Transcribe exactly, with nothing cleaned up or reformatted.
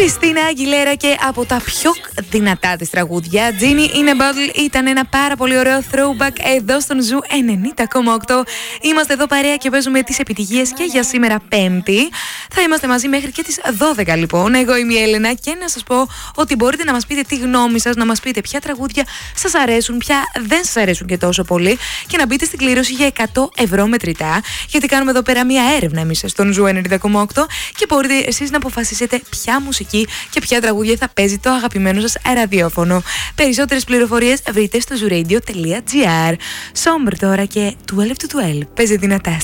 Κριστίνα Αγγιλέρα και από τα πιο δυνατά της τραγούδια, Genie in a Bottle, ήταν ένα πάρα πολύ ωραίο throwback εδώ στον Ζου ενενήντα κόμμα οκτώ. Είμαστε εδώ παρέα και παίζουμε τις επιτυχίες και για σήμερα Πέμπτη. Θα είμαστε μαζί μέχρι και τις δώδεκα λοιπόν. Εγώ είμαι η Έλενα και να σας πω ότι μπορείτε να μας πείτε τη γνώμη σας, να μας πείτε ποια τραγούδια σας αρέσουν, ποια δεν σας αρέσουν και τόσο πολύ και να μπείτε στην κλήρωση για εκατό ευρώ μετρητά, γιατί κάνουμε εδώ πέρα μια έρευνα εμείς στον Ζου ενενήντα κόμμα οκτώ και μπορείτε εσείς να αποφασίσετε ποια μουσική και ποια τραγούδια θα παίζει το αγαπημένο σας ραδιόφωνο. Περισσότερες πληροφορίες βρείτε στο zuradio τελεία gr. Σόμπρ τώρα και twelve to twelve. Παίζει δυνατά.